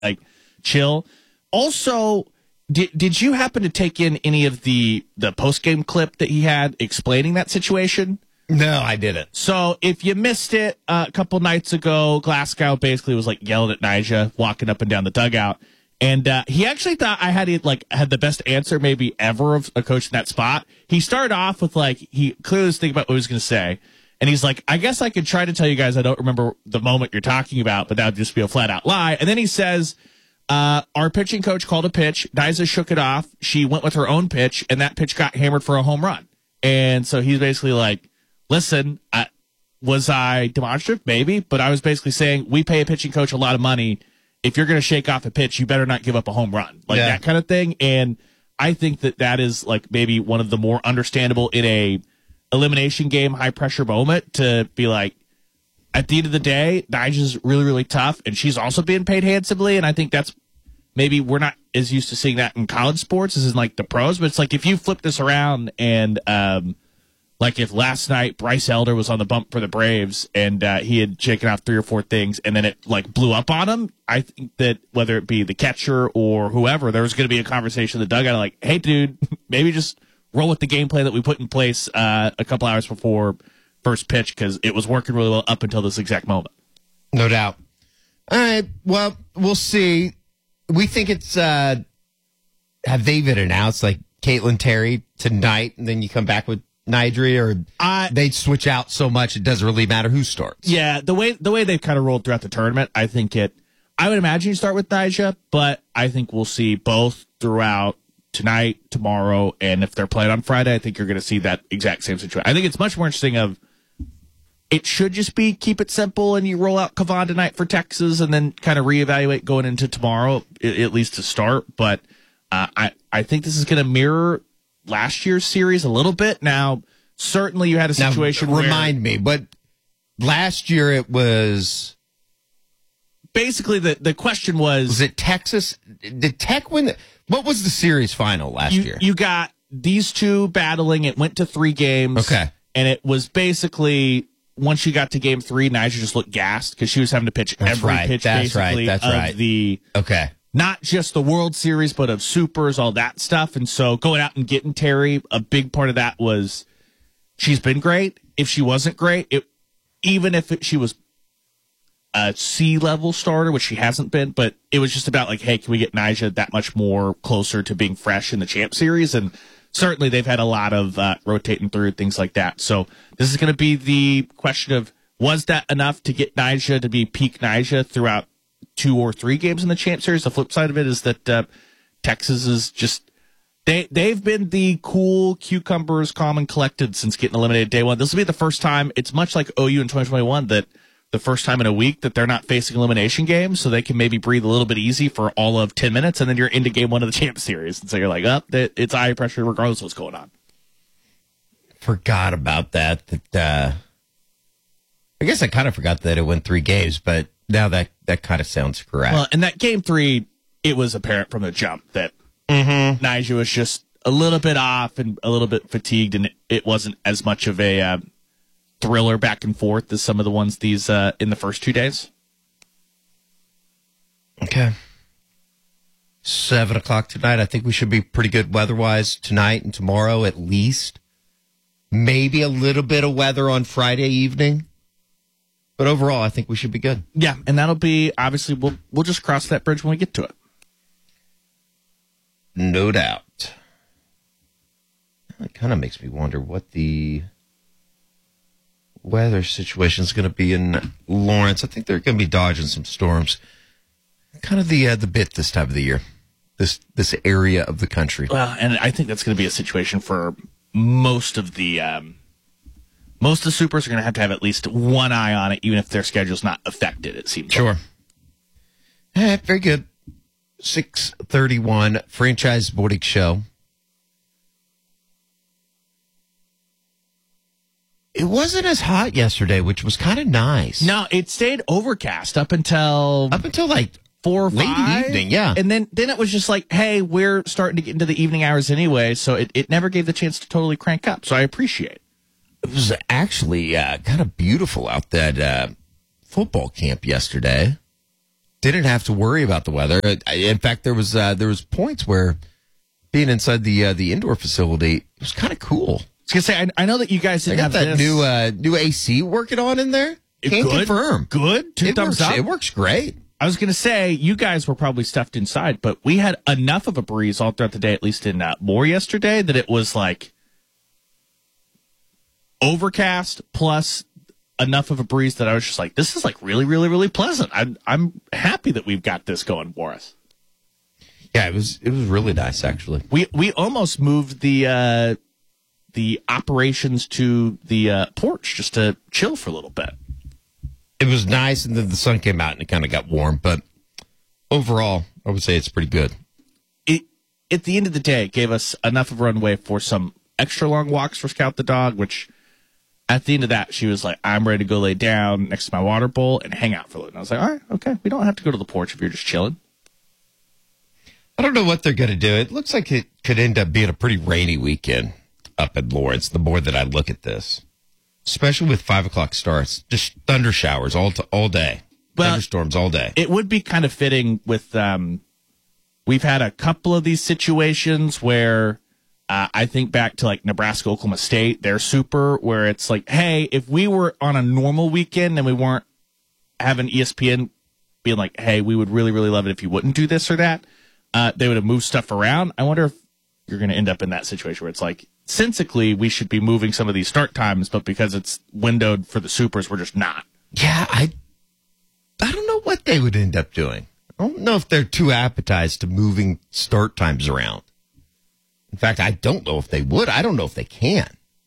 like chill. Also, did you happen to take in any of the post game clip that he had explaining that situation? No, I didn't. So if you missed it a couple nights ago, Glasgow basically was like yelling at Nyjah, walking up and down the dugout. And he actually thought I had the best answer maybe ever of a coach in that spot. He started off with he clearly was thinking about what he was going to say. And he's like, I guess I could try to tell you guys I don't remember the moment you're talking about, but that would just be a flat out lie. And then he says, our pitching coach called a pitch. Nyjah shook it off. She went with her own pitch, and that pitch got hammered for a home run. And so he's basically like, listen, was I demonstrative? Maybe. But I was basically saying, we pay a pitching coach a lot of money. If you're going to shake off a pitch, you better not give up a home run. That kind of thing. And I think that is maybe one of the more understandable in a elimination game, high pressure moment to be like, at the end of the day, Nyjah's really, really tough. And she's also being paid handsomely. And I think that's maybe we're not as used to seeing that in college sports as in the pros. But it's if you flip this around and, if last night Bryce Elder was on the bump for the Braves and he had shaken off 3 or 4 things and then it blew up on him, I think that whether it be the catcher or whoever, there was going to be a conversation in the dugout hey, dude, maybe just roll with the game plan that we put in place a couple hours before first pitch because it was working really well up until this exact moment. No doubt. All right. Well, we'll see. We think it's have they even announced Caitlin Terry tonight and then you come back with Nyjah, or they switch out so much it doesn't really matter who starts? Yeah, the way they've kind of rolled throughout the tournament, I would imagine you start with Nyjah, but I think we'll see both throughout tonight, tomorrow, and if they're playing on Friday, I think you're going to see that exact same situation. I think it's much more interesting it should just be keep it simple and you roll out Kavan tonight for Texas and then kind of reevaluate going into tomorrow, at least to start. But I think this is going to mirror last year's series a little bit. Now, certainly you had a situation where... Remind me, but last year it was... Basically, the question was... Was it Texas? Did Tech win? What was the series final last year? You got these two battling. It went to 3 games. Okay. And it was basically... Once you got to game 3, Nyjah just looked gassed because she was having to pitch every pitch basically of the... Okay. Not just the World Series, but of Supers, all that stuff. And so going out and getting Terry, a big part of that was she's been great. If she wasn't great, she was a C-level starter, which she hasn't been, but it was just about hey, can we get Nyjah that much more closer to being fresh in the Champ Series? And certainly they've had a lot of rotating through, things like that. So this is going to be the question of, was that enough to get Nyjah to be peak Nyjah throughout 2 or 3 games in the Champ Series? The flip side of it is that Texas is just they've been the cool cucumbers, calm and collected since getting eliminated day one. This will be the first time. It's much like OU in 2021 that the first time in a week that they're not facing elimination games, so they can maybe breathe a little bit easy for all of 10 minutes, and then you're into game 1 of the Champ Series, and so you're it's high pressure regardless of what's going on. Forgot about that. I guess I kind of forgot that it went 3 games, but now that kind of sounds correct. Well, in that game 3, it was apparent from the jump that Nyjah was just a little bit off and a little bit fatigued, and it wasn't as much of a thriller back and forth as some of the ones in the first 2 days. Okay. 7:00 tonight. I think we should be pretty good weather-wise tonight and tomorrow at least. Maybe a little bit of weather on Friday evening. But overall, I think we should be good. Yeah, and that'll be, obviously, we'll just cross that bridge when we get to it. No doubt. It kind of makes me wonder what the weather situation is going to be in Lawrence. I think they're going to be dodging some storms. Kind of the bit this time of the year, this area of the country. Well, and I think that's going to be a situation for most of the Supers are going to have at least one eye on it, even if their schedule's not affected, it seems. Sure. Very good. 6:31 Franchise Morning Show. It wasn't as hot yesterday, which was kind of nice. No, it stayed overcast up until like 4 or 5. Late evening, yeah. And then it was just like, hey, we're starting to get into the evening hours anyway, so it never gave the chance to totally crank up. So I appreciate it. It was actually kind of beautiful out that football camp yesterday. didn't have to worry about the weather. In fact, there was points where being inside the indoor facility, it was kind of cool. I was gonna say, I know that you guys didn't have that this. new AC working on in there. Can't confirm. Good. Two thumbs up. It works great. I was gonna say you guys were probably stuffed inside, but we had enough of a breeze all throughout the day, at least in Moore yesterday, that it was like overcast plus enough of a breeze that I was just like, this is like really, really, really pleasant. I'm happy that we've got this going for us. Yeah, it was really nice actually. We almost moved the operations to the porch just to chill for a little bit. It was nice, and then the sun came out and it kind of got warm. But overall, I would say it's pretty good. At the end of the day, it gave us enough of a runway for some extra long walks for Scout the dog, which at the end of that, she was like, I'm ready to go lay down next to my water bowl and hang out for a little. And I was like, all right, okay. We don't have to go to the porch if you're just chilling. I don't know what they're going to do. It looks like it could end up being a pretty rainy weekend up in Lawrence, the more that I look at this. Especially with 5 o'clock starts, just thunder showers all day, thunderstorms all day. It would be kind of fitting with. We've had a couple of these situations where I think back to like Nebraska, Oklahoma State. They're super where it's like, hey, if we were on a normal weekend and we weren't having ESPN being like, hey, we would really, really love it if you wouldn't do this or that. They would have moved stuff around. I wonder if you're going to end up in that situation where it's like, sensically, we should be moving some of these start times, but because it's windowed for the supers, we're just not. Yeah, I don't know what they would end up doing. I don't know if they're too appetized to moving start times around. In fact, I don't know if they would. I don't know if they can.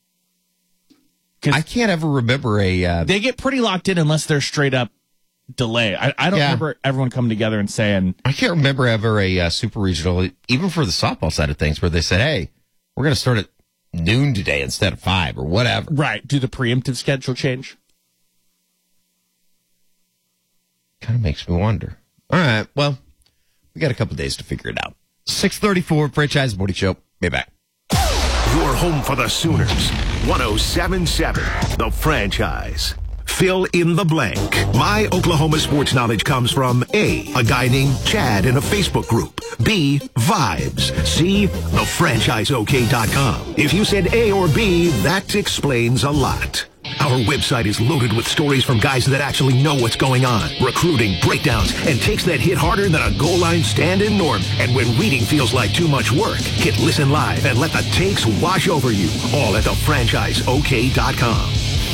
I can't ever remember they get pretty locked in unless they're straight up delay. I don't remember everyone coming together and saying... I can't remember ever a super regional, even for the softball side of things, where they said, hey, we're going to start at noon today instead of 5 or whatever. Right. Do the preemptive schedule change? Kind of makes me wonder. All right. Well, we got a couple days to figure it out. 6:34 Franchise Morning Show. Be back. Your home for the Sooners. 107.7 The Franchise. Fill in the blank. My Oklahoma sports knowledge comes from A, a guy named Chad in a Facebook group. B, vibes. C, thefranchiseok.com. If you said A or B, that explains a lot. Our website is loaded with stories from guys that actually know what's going on, recruiting, breakdowns, and takes that hit harder than a goal line stand-in norm. And when reading feels like too much work, hit listen live and let the takes wash over you. All at thefranchiseok.com.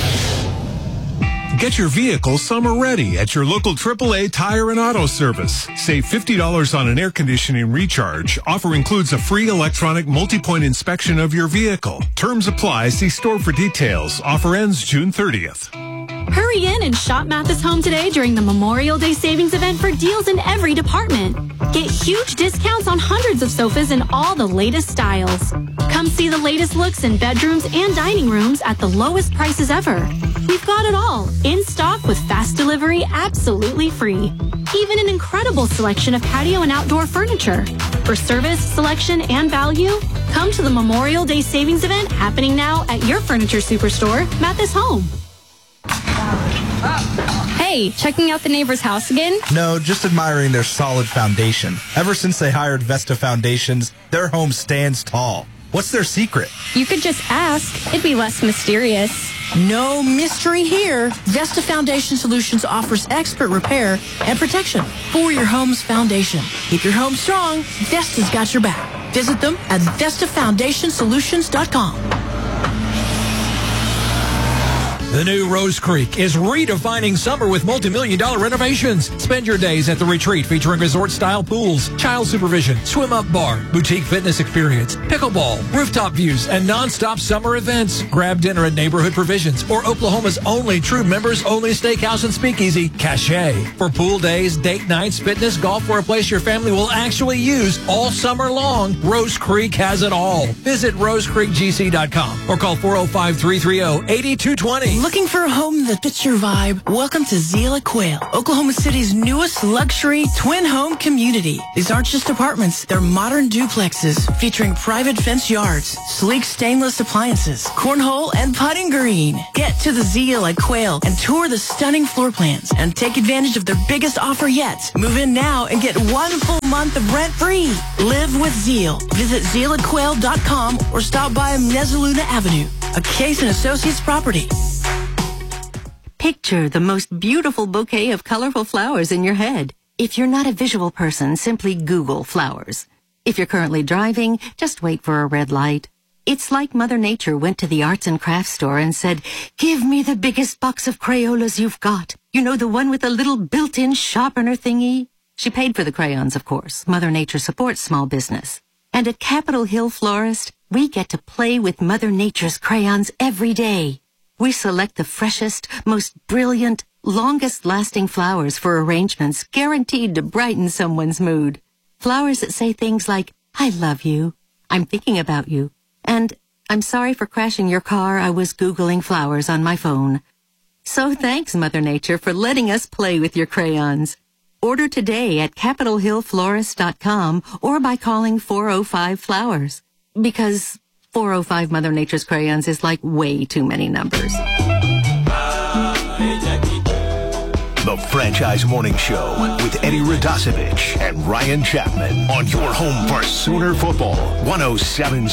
Get your vehicle summer ready at your local AAA Tire and Auto Service. Save $50 on an air conditioning recharge. Offer includes a free electronic multi-point inspection of your vehicle. Terms apply. See store for details. Offer ends June 30th. Hurry in and shop Mathis Home today during the Memorial Day savings event for deals in every department. Get huge discounts on hundreds of sofas in all the latest styles. Come see the latest looks in bedrooms and dining rooms at the lowest prices ever. We've got it all in stock with fast delivery absolutely free. Even an incredible selection of patio and outdoor furniture. For service, selection, and value, come to the Memorial Day savings event happening now at your furniture superstore, Mathis Home. Hey, checking out the neighbor's house again? No, just admiring their solid foundation. Ever since they hired Vesta Foundations, their home stands tall. What's their secret? You could just ask. It'd be less mysterious. No mystery here. Vesta Foundation Solutions offers expert repair and protection for your home's foundation. Keep your home strong. Vesta's got your back. Visit them at VestaFoundationSolutions.com. The new Rose Creek is redefining summer with multi-million-dollar renovations. Spend your days at the retreat featuring resort-style pools, child supervision, swim-up bar, boutique fitness experience, pickleball, rooftop views, and non-stop summer events. Grab dinner at Neighborhood Provisions or Oklahoma's only true members-only steakhouse and speakeasy, Cache. For pool days, date nights, fitness, golf, or a place your family will actually use all summer long, Rose Creek has it all. Visit rosecreekgc.com or call 405-330-8220. Looking for a home that fits your vibe? Welcome to Zila Quail, Oklahoma City's newest luxury twin home community. These aren't just apartments. They're modern duplexes featuring private fence yards, sleek stainless appliances, cornhole, and putting green. Get to the Zila Quail and tour the stunning floor plans and take advantage of their biggest offer yet. Move in now and get 1 full month of rent free. Live with Zeal. Visit ZealAQuail.com or stop by Mezzaluna Avenue, a Case & Associates property. Picture the most beautiful bouquet of colorful flowers in your head. If you're not a visual person, simply Google flowers. If you're currently driving, just wait for a red light. It's like Mother Nature went to the arts and crafts store and said, "Give me the biggest box of Crayolas you've got. You know, the one with the little built-in sharpener thingy?" She paid for the crayons, of course. Mother Nature supports small business. And at Capitol Hill Florist, we get to play with Mother Nature's crayons every day. We select the freshest, most brilliant, longest-lasting flowers for arrangements guaranteed to brighten someone's mood. Flowers that say things like, "I love you," "I'm thinking about you," and "I'm sorry for crashing your car. I was Googling flowers on my phone." So thanks, Mother Nature, for letting us play with your crayons. Order today at CapitolHillFlorist.com or by calling 405-FLOWERS. Because 405 Mother Nature's crayons is like way too many numbers. The Franchise Morning Show with Eddie Radosevich and Ryan Chapman on your home for Sooner football. 107.